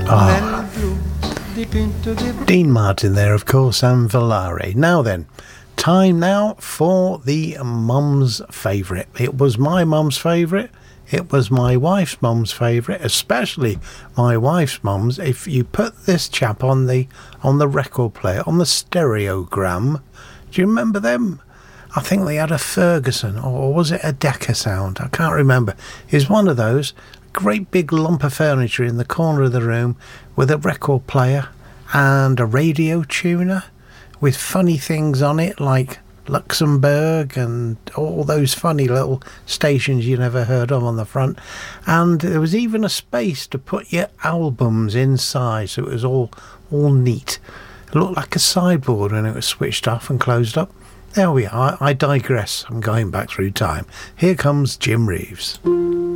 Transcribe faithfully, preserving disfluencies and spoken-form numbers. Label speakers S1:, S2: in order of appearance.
S1: Ah. Dean Martin there, of course, and Volare. Now then, time now for the mum's favourite. It was my mum's favourite. It was my wife's mum's favourite, especially my wife's mum's. If you put this chap on the on the record player, on the stereogram, do you remember them? I think they had a Ferguson, or was it a Decca Sound? I can't remember. It's one of those. Great big lump of furniture in the corner of the room with a record player and a radio tuner with funny things on it like Luxembourg and all those funny little stations you never heard of on the front. And there was even a space to put your albums inside, so it was all all neat. It looked like a sideboard when it was switched off and closed up. There we are. I digress. I'm going back through time. Here comes Jim Reeves.